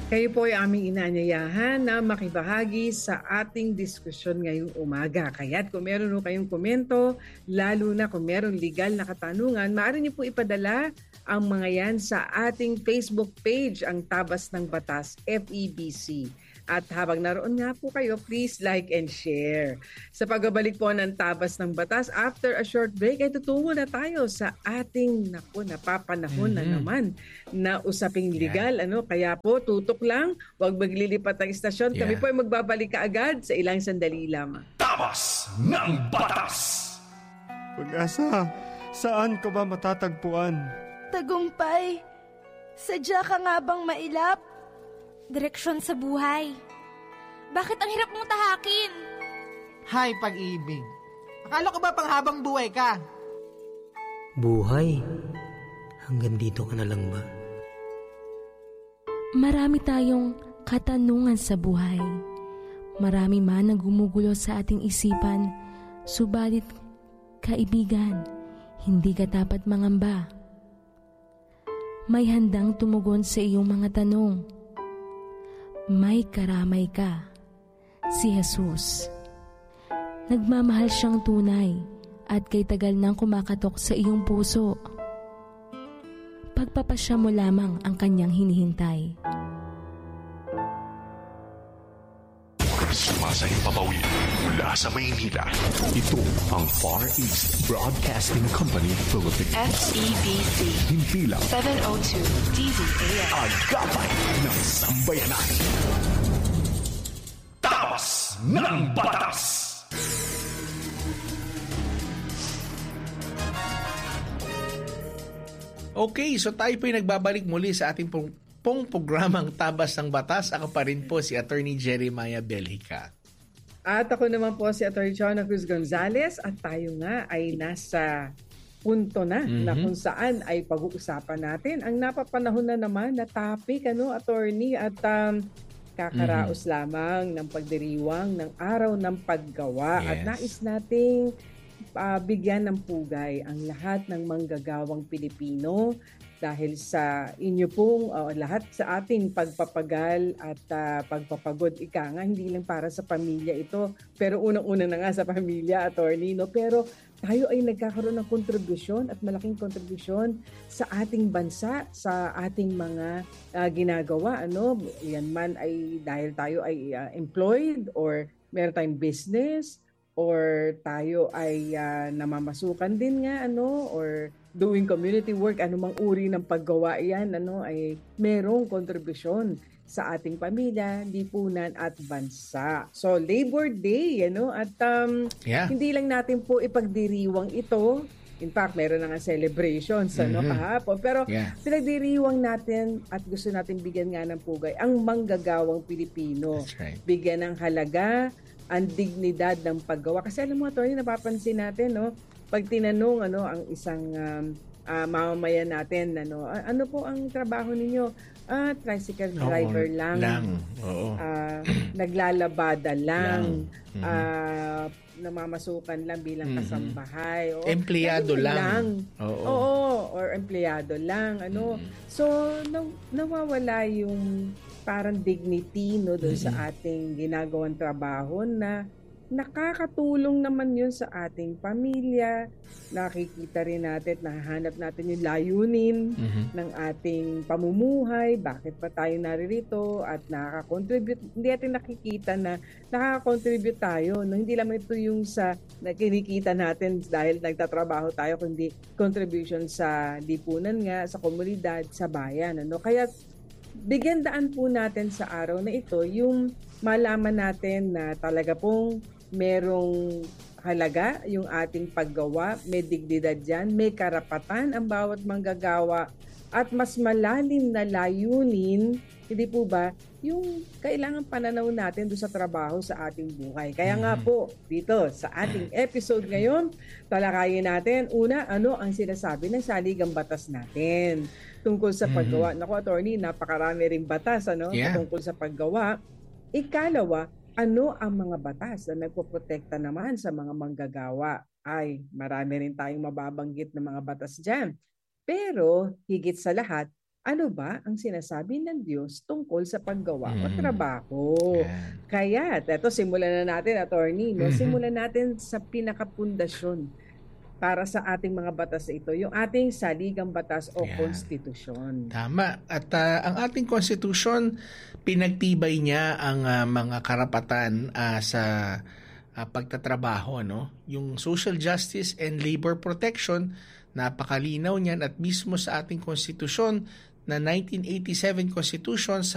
Kayo po ay aming inaanyayahan na makibahagi sa ating diskusyon ngayong umaga. Kaya't kung meron po kayong komento, lalo na kung meron legal na katanungan, maaari niyo po ipadala ang mga yan sa ating Facebook page, ang Tabas ng Batas, FEBC. At habang naroon nga po kayo, please like and share. Sa pagbabalik po ng Tabas ng Batas, after a short break, ay tutungo na tayo sa ating napapanahon na naman na usaping legal. Kaya po, tutok lang, huwag maglilipat ng istasyon. Kami po ay magbabalik kaagad sa ilang sandali lamang. Tabas ng Batas! Pag-asa, saan ka ba matatagpuan? Tagumpay, sadya ka nga bang mailap? Direksyon sa buhay. Bakit ang hirap mong tahakin? Hay, pag-ibig. Akala ko ba panghabang buhay ka? Buhay? Hanggang dito ka na lang ba? Marami tayong katanungan sa buhay. Marami man ang gumugulo sa ating isipan, subalit, kaibigan, hindi ka dapat mangamba. May handang tumugon sa iyong mga tanong. May karamay ka, si Jesus. Nagmamahal siyang tunay at kay tagal nang kumakatok sa iyong puso. Pagpapasya mo lamang ang kanyang hinihintay. Sumasayang papawid mula sa Maynila. Ito ang Far East Broadcasting Company Philippines. FEBC. Himpilang 702 DZAM. Agapay ng Sambayanan. Tabas ng Batas! Okay, so tayo po'y nagbabalik muli sa ating pong programang Tabas ng Batas. Ako pa rin po si Attorney Jeremiah Belhica. At ako naman po si Attorney Chona Cruz Gonzalez at tayo nga ay nasa punto na na kung saan ay pag-uusapan natin ang napapanahon na naman na topic, Attorney, at kakaraos lamang ng pagdiriwang ng Araw ng Paggawa. At nais nating bigyan ng pugay ang lahat ng manggagawang Pilipino dahil sa inyo pong lahat sa ating pagpapagal at pagpapagod, ika nga, hindi lang para sa pamilya ito, pero unang-una na nga sa pamilya, Attorney, pero tayo ay nagkakaroon ng kontribusyon at malaking kontribusyon sa ating bansa, sa ating mga ginagawa. Yan man ay dahil tayo ay employed or meron tayong business, or tayo ay namamasukan din nga, or doing community work, anumang uri ng paggawa yan, ay merong kontribusyon sa ating pamilya, lipunan at bansa. So, Labor Day, at hindi lang natin po ipagdiriwang ito. In fact, meron na nga celebrations kahapon. Pero pinagdiriwang natin at gusto natin bigyan nga ng pugay ang manggagawang Pilipino. That's right. Bigyan ng halaga ang dignidad ng paggawa. Kasi alam mo, Atty., napapansin natin, pag tinanong ang isang mamamayan natin, ano po ang trabaho ninyo? Tricycle driver lang. Oo. Naglalabada lang. Namamasukan lang bilang kasambahay. Empleyado lang. Oo, or empleyado lang. So, nawawala yung parang dignity doon sa ating ginagawang trabaho na nakakatulong naman yun sa ating pamilya. Nakikita rin natin, nahahanap natin yung layunin ng ating pamumuhay, bakit pa tayo naririto at nakaka-contribute. Hindi natin nakikita na nakaka-contribute tayo. Hindi lang ito yung sa kinikita natin dahil nagtatrabaho tayo, kundi contribution sa lipunan nga, sa komunidad, sa bayan. Kaya bigyan daan po natin sa araw na ito yung malaman natin na talaga pong merong halaga yung ating paggawa, may dignidad dyan, may karapatan ang bawat manggagawa at mas malalim na layunin, hindi po ba, yung kailangan pananaw natin doon sa trabaho sa ating buhay. Kaya nga po, dito sa ating episode ngayon, talakayin natin, una, ano ang sinasabi ng saligang batas natin tungkol sa paggawa. Naku, Attorney, napakarami ring batas tungkol sa paggawa. Ikalawa, ano ang mga batas na nagpoprotekta naman sa mga manggagawa? Ay, marami rin tayong mababanggit na mga batas dyan. Pero, higit sa lahat, ano ba ang sinasabi ng Diyos tungkol sa paggawa o trabaho. Yan. Kaya, eto simulan na natin, attorney. No? Simulan natin sa pinakapundasyon para sa ating mga batas ito, yung ating saligang batas o konstitusyon. Tama. At ang ating konstitusyon, pinagtibay niya ang mga karapatan sa pagtatrabaho. No? Yung social justice and labor protection, napakalinaw niyan at mismo sa ating konstitusyon na 1987 Constitution